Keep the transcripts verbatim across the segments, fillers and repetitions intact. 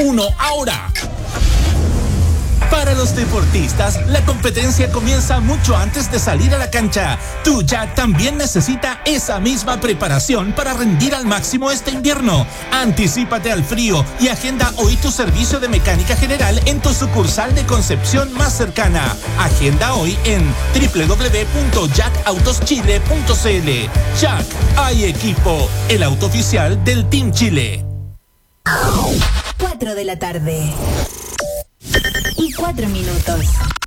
uno ahora. Para los deportistas, la competencia comienza mucho antes de salir a la cancha. Tu Jack también necesita esa misma preparación para rendir al máximo este invierno. Anticípate al frío y agenda hoy tu servicio de mecánica general en tu sucursal de Concepción más cercana. Agenda hoy en doble u doble u doble u punto jack autos chile punto c l. Jack, hay equipo, el auto oficial del Team Chile. cuatro de la tarde. Y cuatro minutos.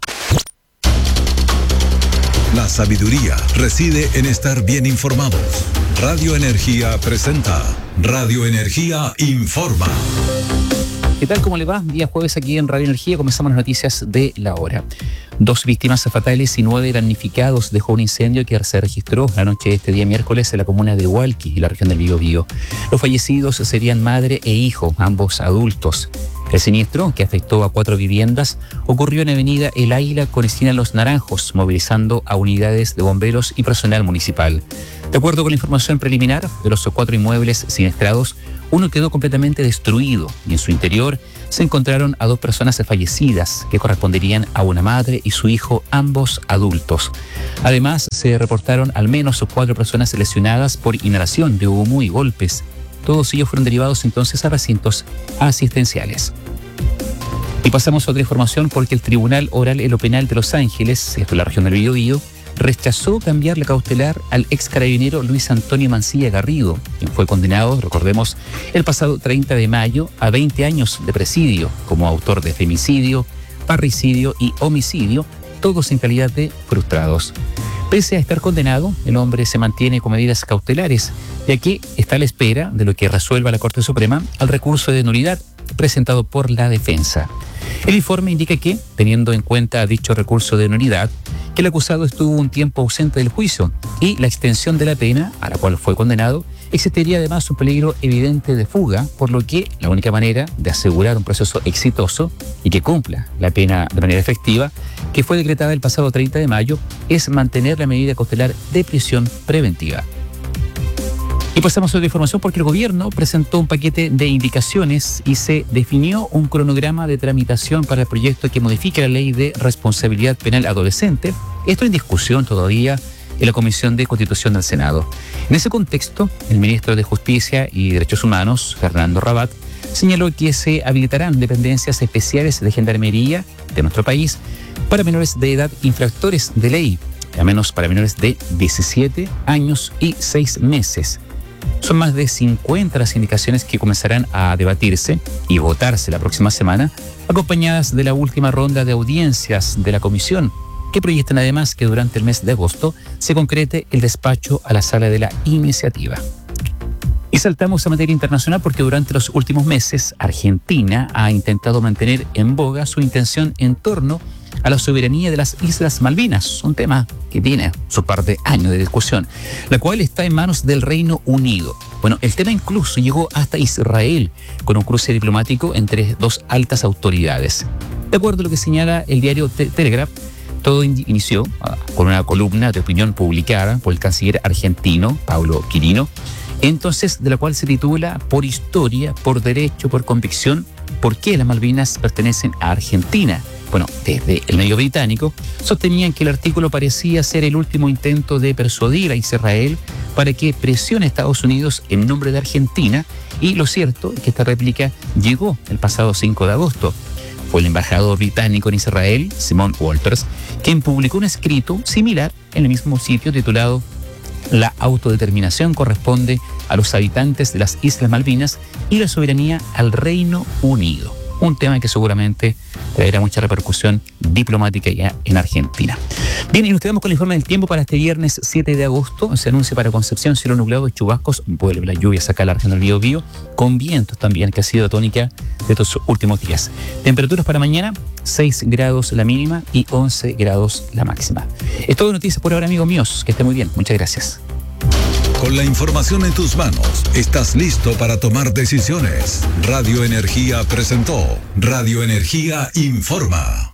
La sabiduría reside en estar bien informados. Radio Energía presenta Radio Energía Informa. ¿Qué tal? ¿Cómo le va? Día jueves aquí en Radio Energía. Comenzamos las noticias de la hora. Dos víctimas fatales y nueve damnificados dejó un incendio que se registró la noche de este día miércoles en la comuna de Hualqui, en la región del Biobío. Los fallecidos serían madre e hijo, ambos adultos. El siniestro, que afectó a cuatro viviendas, ocurrió en Avenida El Águila con esquina Los Naranjos, movilizando a unidades de bomberos y personal municipal. De acuerdo con la información preliminar, de los cuatro inmuebles siniestrados, uno quedó completamente destruido y en su interior se encontraron a dos personas fallecidas que corresponderían a una madre y su hijo, ambos adultos. Además, se reportaron al menos cuatro personas lesionadas por inhalación de humo y golpes. Todos ellos fueron derivados entonces a recintos asistenciales. Y pasamos a otra información porque el Tribunal Oral en lo Penal de Los Ángeles, esto en la región del Biobío, rechazó cambiar la cautelar al ex carabinero Luis Antonio Mancilla Garrido, quien fue condenado, recordemos, el pasado treinta de mayo a veinte años de presidio como autor de femicidio, parricidio y homicidio, todos en calidad de frustrados. Pese a estar condenado, el hombre se mantiene con medidas cautelares, ya que está a la espera de lo que resuelva la Corte Suprema al recurso de nulidad presentado por la defensa. El informe indica que, teniendo en cuenta dicho recurso de nulidad, que el acusado estuvo un tiempo ausente del juicio y la extensión de la pena a la cual fue condenado, existiría además un peligro evidente de fuga, por lo que la única manera de asegurar un proceso exitoso y que cumpla la pena de manera efectiva, que fue decretada el pasado treinta de mayo, es mantener la medida cautelar de prisión preventiva. Y pasamos a otra información porque el gobierno presentó un paquete de indicaciones y se definió un cronograma de tramitación para el proyecto que modifica la ley de responsabilidad penal adolescente. Esto en discusión todavía en la Comisión de Constitución del Senado. En ese contexto, el ministro de Justicia y Derechos Humanos, Fernando Rabat, señaló que se habilitarán dependencias especiales de gendarmería de nuestro país para menores de edad infractores de ley, al menos para menores de diecisiete años y seis meses. Son más de cincuenta las indicaciones que comenzarán a debatirse y votarse la próxima semana, acompañadas de la última ronda de audiencias de la comisión, que proyectan además que durante el mes de agosto se concrete el despacho a la sala de la iniciativa. Y saltamos a materia internacional porque durante los últimos meses Argentina ha intentado mantener en boga su intención en torno a la soberanía de las Islas Malvinas, un tema que tiene su par de años de discusión, la cual está en manos del Reino Unido. Bueno, el tema incluso llegó hasta Israel, con un cruce diplomático entre dos altas autoridades. De acuerdo a lo que señala el diario Te- Telegraph, todo in- inició uh, con una columna de opinión publicada por el canciller argentino, Paulo Quirino, entonces de la cual se titula Por historia, por derecho, por convicción, ¿por qué las Malvinas pertenecen a Argentina? Bueno, desde el medio británico sostenían que el artículo parecía ser el último intento de persuadir a Israel para que presione a Estados Unidos en nombre de Argentina, y lo cierto es que esta réplica llegó el pasado cinco de agosto. Fue el embajador británico en Israel, Simon Walters, quien publicó un escrito similar en el mismo sitio titulado La autodeterminación corresponde a los habitantes de las Islas Malvinas y la soberanía al Reino Unido. Un tema que seguramente traerá mucha repercusión diplomática ya en Argentina. Bien, y nos quedamos con el informe del tiempo para este viernes siete de agosto. Se anuncia para Concepción cielo nublado y chubascos. Vuelve la lluvia acá a la región del Biobío, con vientos también, que ha sido tónica de estos últimos días. Temperaturas para mañana, seis grados la mínima y once grados la máxima. Es todo noticias por ahora, amigos míos. Que esté muy bien. Muchas gracias. Con la información en tus manos, estás listo para tomar decisiones. Radio Energía presentó Radio Energía Informa.